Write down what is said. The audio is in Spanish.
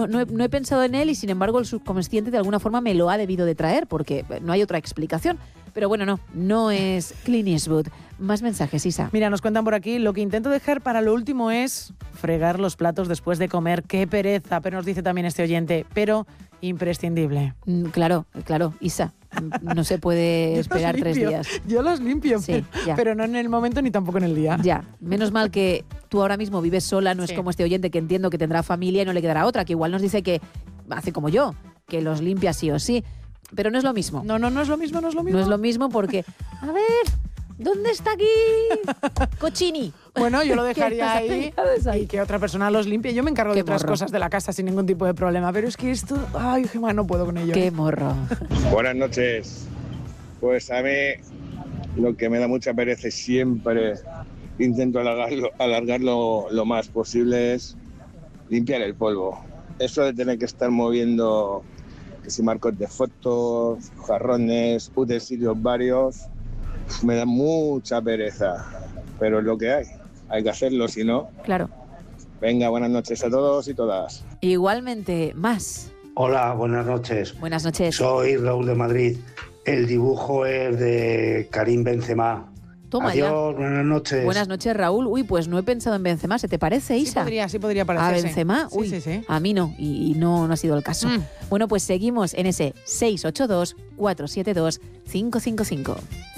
no he pensado en él y sin embargo el subconsciente de alguna forma me lo ha debido de traer porque no hay otra explicación. Pero bueno, no es Clint Eastwood. Más mensajes, Isa. Mira, nos cuentan por aquí, lo que intento dejar para lo último es fregar los platos después de comer. ¡Qué pereza! Pero nos dice también este oyente, pero imprescindible. Claro, Isa. No se puede esperar 3 días. Yo los limpio, sí, pero no en el momento ni tampoco en el día. Ya, menos mal que tú ahora mismo vives sola, no es como este oyente que entiendo que tendrá familia y no le quedará otra, que igual nos dice que hace como yo, que los limpia sí o sí. Pero no es lo mismo. No es lo mismo. No es lo mismo porque, a ver, ¿dónde está aquí Cochini? Bueno, yo lo dejaría ahí y que otra persona los limpie. Yo me encargo de otras cosas de la casa sin ningún tipo de problema, pero es que esto, ay, Gemma, no puedo con ello. Qué morro. Buenas noches. Pues a mí lo que me da mucha pereza y siempre intento alargarlo lo más posible es limpiar el polvo. Eso de tener que estar moviendo que si marcos de fotos, jarrones, utensilios varios, me da mucha pereza, pero es lo que hay que hacerlo, si no. Claro. Venga, buenas noches a todos y todas. Igualmente, más. Hola, buenas noches. Buenas noches. Soy Raúl de Madrid. El dibujo es de Karim Benzema. Toma. Adiós, ya. Buenas noches. Buenas noches, Raúl. Uy, pues no he pensado en Benzema. ¿Se te parece, Isa? Sí podría parecerse. ¿A Benzema? Uy, sí. A mí no, y no ha sido el caso. Bueno, pues seguimos en ese 682 472 555.